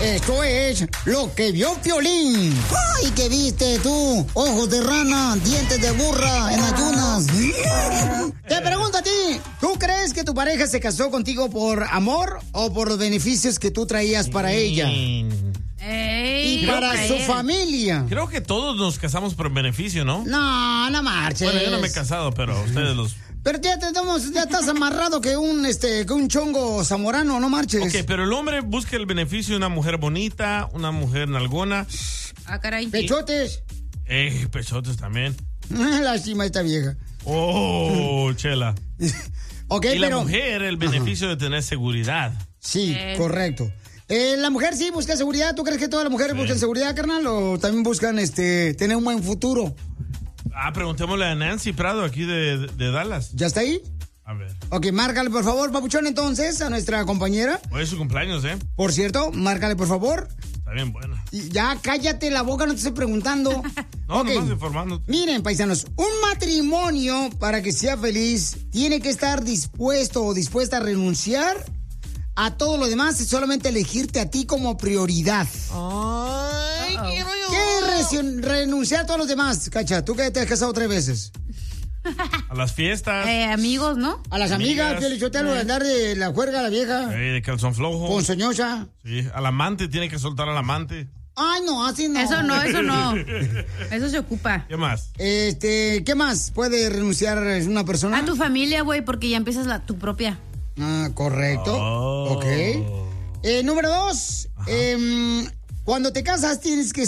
Esto es lo que vio Piolín. ¡Ay, qué viste tú! Ojos de rana, dientes de burra, en ayunas. Te pregunto a ti, ¿tú crees que tu pareja se casó contigo por amor o por los beneficios que tú traías para ella? Y para su familia. Creo que todos nos casamos por beneficio, ¿no? No, no marches. Bueno, yo no me he casado, pero ustedes los... Pero ya estás amarrado que un chongo zamorano, no marches. Ok, pero el hombre busca el beneficio de una mujer bonita, una mujer nalgona. Ah, caray. Pechotes. Pechotes también. Lástima esta vieja. Oh, chela. Ok, y pero... la mujer, el beneficio de tener seguridad. Sí, correcto. La mujer sí busca seguridad. ¿Tú crees que todas las mujeres buscan seguridad, carnal? ¿O también buscan tener un buen futuro? Preguntémosle a Nancy Prado aquí de Dallas. ¿Ya está ahí? A ver. Ok, márcale por favor, papuchón, entonces, a nuestra compañera. Hoy es su cumpleaños, Por cierto, márcale por favor. Está bien buena. Y ya cállate la boca, no te estoy preguntando. No, nomás informando. Miren, paisanos, un matrimonio para que sea feliz tiene que estar dispuesto o dispuesta a renunciar a todo lo demás y solamente elegirte a ti como prioridad. Ay, quiero yo. ¿Qué es renunciar a todos los demás, Cacha? ¿Tú que te has casado 3 veces? A las fiestas. Amigos, ¿no? A las amigas, Felichotelo, de andar de la juerga a la vieja. De calzón flojo. Ponzoñosa. Sí, al amante, tiene que soltar al amante. Ay, no, así no. Eso no. Eso se ocupa. ¿Qué más? ¿Qué más puede renunciar una persona? A tu familia, güey, porque ya empiezas tu propia. Ah, correcto. Ok. Número 2. Cuando te casas tienes que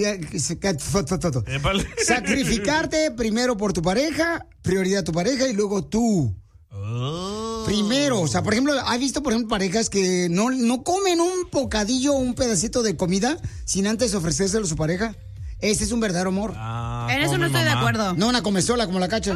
sacrificarte primero por tu pareja, prioridad a tu pareja y luego tú. Primero, o sea, por ejemplo, ¿has visto, parejas que no comen un bocadillo o un pedacito de comida sin antes ofrecérselo a su pareja? Ese es un verdadero amor. En eso no estoy de acuerdo. No una comezola como la Cacha.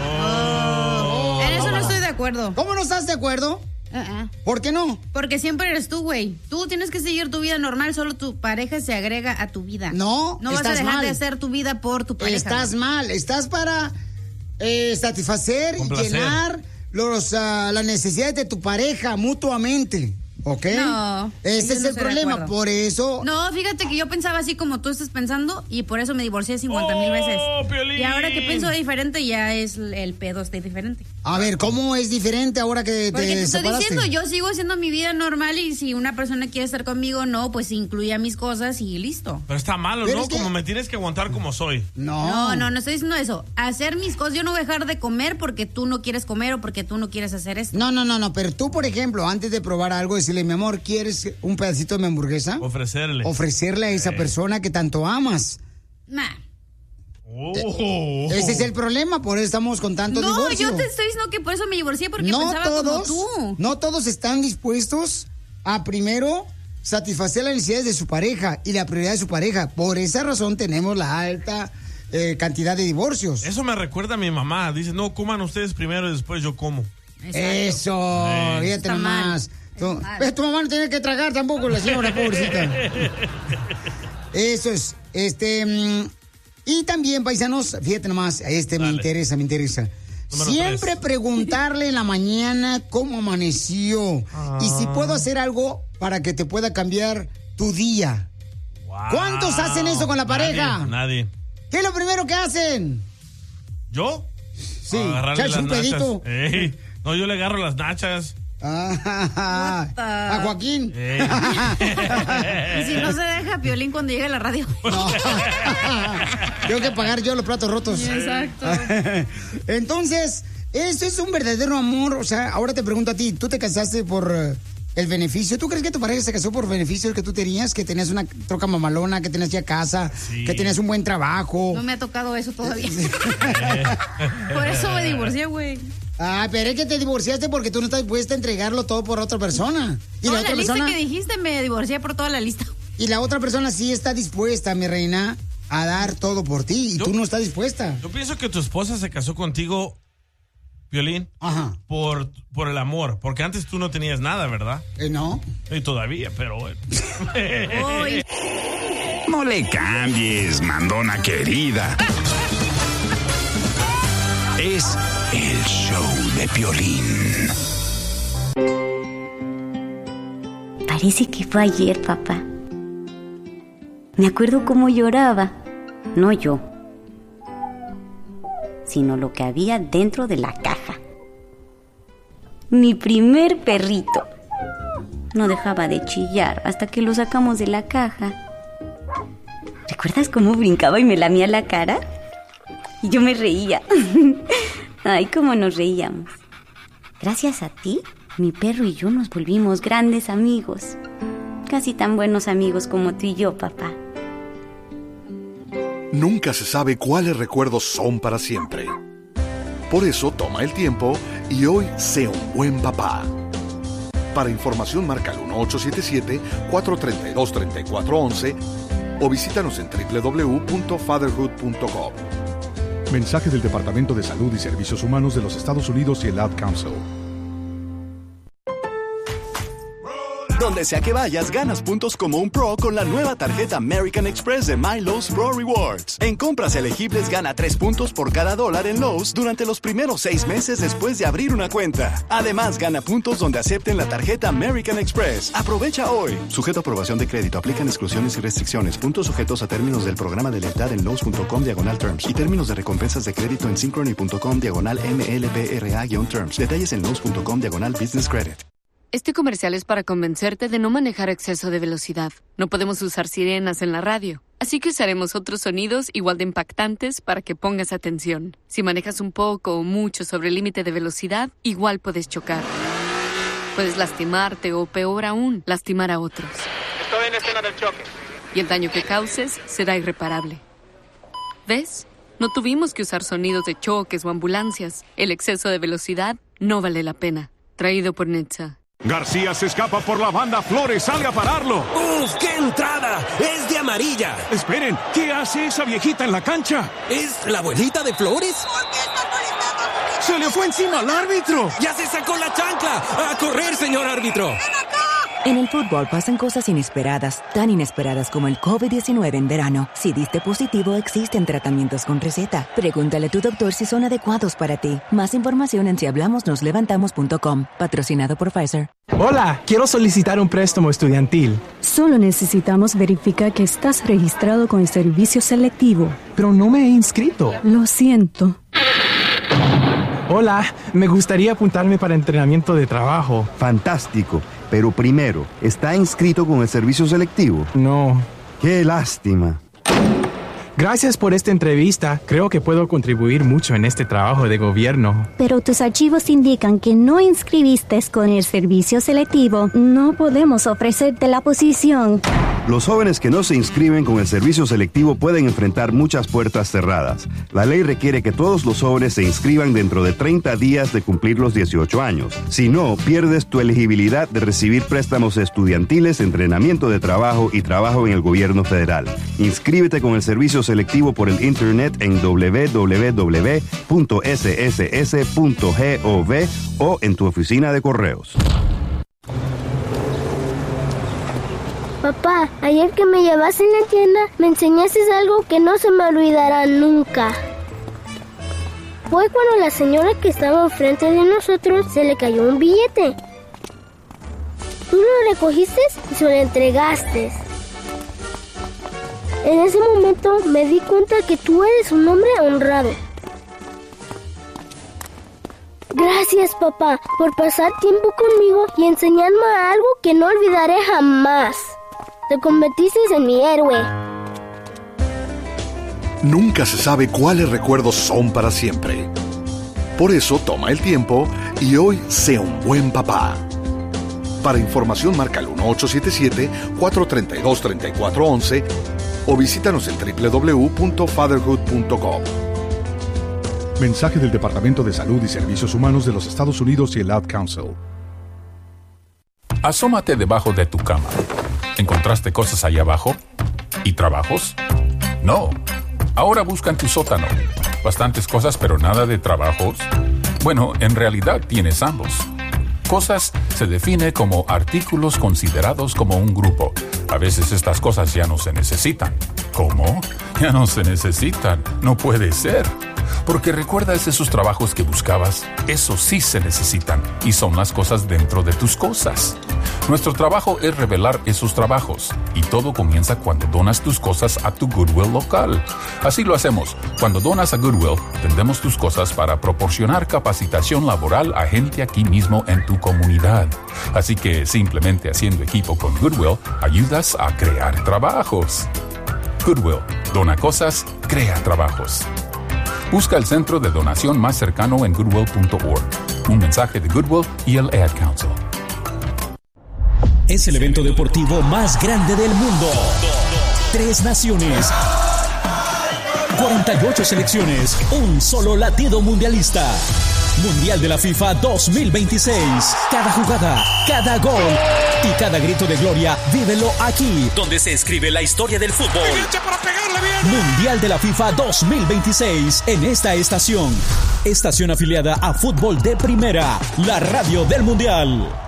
En eso no estoy de acuerdo. ¿Cómo no estás de acuerdo? ¿Por qué no? Porque siempre eres tú, güey. Tú tienes que seguir tu vida normal, solo tu pareja se agrega a tu vida. No vas a dejar de hacer tu vida por tu pareja. Estás mal, estás para satisfacer y llenar las necesidades de tu pareja mutuamente. ¿Ok? No. Ese es el problema, por eso... No, fíjate que yo pensaba así como tú estás pensando y por eso me divorcié 50,000 veces. Piolín. Y ahora que pienso diferente ya es el pedo está diferente. A ver, ¿cómo es diferente ahora que Porque te estoy separaste? diciendo, yo sigo haciendo mi vida normal y si una persona quiere estar conmigo, no, pues incluya mis cosas y listo. Pero está malo, Pero ¿no? es que... Como me tienes que aguantar como soy. No, estoy diciendo eso. Hacer mis cosas, yo no voy a dejar de comer porque tú no quieres comer o porque tú no quieres hacer esto. No, pero tú, por ejemplo, antes de probar algo, decirle, mi amor, ¿quieres un pedacito de mi hamburguesa? Ofrecerle a esa persona que tanto amas. Nah. Ese es el problema, por eso estamos con tanto divorcio. No, yo te estoy diciendo que por eso me divorcié, porque pensaba como tú. No todos están dispuestos a primero satisfacer las necesidades de su pareja y la prioridad de su pareja. Por esa razón tenemos la alta cantidad de divorcios. Eso me recuerda a mi mamá. Dice, no, coman ustedes primero y después yo como. Exacto. Eso, fíjate nomás. Tu mamá no tiene que tragar tampoco, la señora, pobrecita. Eso es, y también, paisanos, fíjate nomás, me interesa. Número Siempre 3. Preguntarle en la mañana cómo amaneció y si puedo hacer algo para que te pueda cambiar tu día. Wow. ¿Cuántos hacen eso con la pareja? Nadie. ¿Qué es lo primero que hacen? ¿yo? Sí, agarrarle echarse las un pedito. nachas. No, yo le agarro las nachas. A Joaquín. Y si no se deja Piolín cuando llegue a la radio. No. Tengo que pagar yo los platos rotos. Exacto. Entonces, eso es un verdadero amor. O sea, ahora te pregunto a ti, ¿tú te casaste por el beneficio? ¿Tú crees que tu pareja se casó por beneficios que tú tenías? Que tenías una troca mamalona, que tenías ya casa, que tenías un buen trabajo. No me ha tocado eso todavía. Por eso me divorcié, güey. Pero es que te divorciaste porque tú no estás dispuesta a entregarlo todo por otra persona. Y toda la lista que dijiste, me divorcié por toda la lista. Y la otra persona sí está dispuesta, mi reina, a dar todo por ti. Y tú no estás dispuesta. Yo pienso que tu esposa se casó contigo, Piolín, por el amor. Porque antes tú no tenías nada, ¿verdad? No. Y todavía, pero bueno. No le cambies, mandona querida. Es el show de Piolín. Parece que fue ayer, papá. Me acuerdo cómo lloraba. No yo, sino lo que había dentro de la caja. Mi primer perrito. No dejaba de chillar hasta que lo sacamos de la caja. ¿Recuerdas cómo brincaba y me lamía la cara? Y yo me reía. Ay, cómo nos reíamos. Gracias a ti, mi perro y yo nos volvimos grandes amigos. Casi tan buenos amigos como tú y yo, papá. Nunca se sabe cuáles recuerdos son para siempre. Por eso toma el tiempo y hoy sé un buen papá. Para información marca el 1877-432-3411 o visítanos en www.fatherhood.com. Mensaje del Departamento de Salud y Servicios Humanos de los Estados Unidos y el Ad Council. Donde sea que vayas, ganas puntos como un pro con la nueva tarjeta American Express de My Lowe's Pro Rewards. En compras elegibles, gana 3 puntos por cada $1 en Lowe's durante los primeros 6 meses después de abrir una cuenta. Además, gana puntos donde acepten la tarjeta American Express. Aprovecha hoy. Sujeto a aprobación de crédito. Aplican exclusiones y restricciones. Puntos sujetos a términos del programa de lealtad en Lowe's.com/terms y términos de recompensas de crédito en Synchrony.com/MLBRA-terms. Detalles en Lowe's.com/business credit. Este comercial es para convencerte de no manejar a exceso de velocidad. No podemos usar sirenas en la radio, así que usaremos otros sonidos igual de impactantes para que pongas atención. Si manejas un poco o mucho sobre el límite de velocidad, igual puedes chocar. Puedes lastimarte o, peor aún, lastimar a otros. Estoy en escena del choque. Y el daño que causes será irreparable. ¿Ves? No tuvimos que usar sonidos de choques o ambulancias. El exceso de velocidad no vale la pena. Traído por NHTSA. García se escapa por la banda, Flores sale a pararlo. ¡Uf, qué entrada! ¡Es de amarilla! Esperen, ¿qué hace esa viejita en la cancha? ¿Es la abuelita de Flores? ¿Por qué está molestando? ¡Se le fue encima al árbitro! ¡Ya se sacó la chancla! ¡A correr, señor árbitro! ¡Ven acá! En el fútbol pasan cosas inesperadas, tan inesperadas como el COVID-19 en verano. Si diste positivo, existen tratamientos con receta. Pregúntale a tu doctor si son adecuados para ti. Más información en sihablamosnoslevantamos.com. Patrocinado por Pfizer. Hola, quiero solicitar un préstamo estudiantil. Solo necesitamos verificar que estás registrado con el servicio selectivo. Pero no me he inscrito. Lo siento. Hola, me gustaría apuntarme para entrenamiento de trabajo. Fantástico, pero primero, ¿está inscrito con el servicio selectivo? No. ¡Qué lástima! Gracias por esta entrevista. Creo que puedo contribuir mucho en este trabajo de gobierno. Pero tus archivos indican que no inscribiste con el servicio selectivo. No podemos ofrecerte la posición. Los jóvenes que no se inscriben con el servicio selectivo pueden enfrentar muchas puertas cerradas. La ley requiere que todos los jóvenes se inscriban dentro de 30 días de cumplir los 18 años. Si no, pierdes tu elegibilidad de recibir préstamos estudiantiles, entrenamiento de trabajo y trabajo en el gobierno federal. Inscríbete con el servicio selectivo por el internet en www.sss.gov o en tu oficina de correos. Papá, ayer que me llevaste en la tienda, me enseñaste algo que no se me olvidará nunca. Fue cuando la señora que estaba enfrente de nosotros se le cayó un billete. Tú lo recogiste y se lo entregaste. En ese momento me di cuenta que tú eres un hombre honrado. Gracias, papá, por pasar tiempo conmigo y enseñarme algo que no olvidaré jamás. Te convertiste en mi héroe. Nunca se sabe cuáles recuerdos son para siempre. Por eso toma el tiempo y hoy sé un buen papá. Para información marca el 1877-432-3411 o visítanos en www.fatherhood.com. Mensaje del Departamento de Salud y Servicios Humanos de los Estados Unidos y el Ad Council. Asómate debajo de tu cama. ¿Encontraste cosas ahí abajo? ¿Y trabajos? No. Ahora busca en tu sótano. Bastantes cosas, pero nada de trabajos. Bueno, en realidad tienes ambos. Cosas se define como artículos considerados como un grupo. A veces estas cosas ya no se necesitan. ¿Cómo? Ya no se necesitan. No puede ser. Porque ¿recuerdas esos trabajos que buscabas? Esos sí se necesitan y son las cosas dentro de tus cosas. Nuestro trabajo es revelar esos trabajos y todo comienza cuando donas tus cosas a tu Goodwill local. Así lo hacemos. Cuando donas a Goodwill, vendemos tus cosas para proporcionar capacitación laboral a gente aquí mismo en tu comunidad. Así que simplemente haciendo equipo con Goodwill, ayudas a crear trabajos. Goodwill. Dona cosas, crea trabajos. Busca el centro de donación más cercano en goodwill.org. Un mensaje de Goodwill y el Ad Council. Es el evento deportivo más grande del mundo. 3 naciones, 48 selecciones, un solo latido mundialista. Mundial de la FIFA 2026. Cada jugada, cada gol y cada grito de gloria, vívelo aquí, donde se escribe la historia del fútbol. Mundial de la FIFA 2026 en esta estación. Estación afiliada a Fútbol de Primera, la radio del Mundial.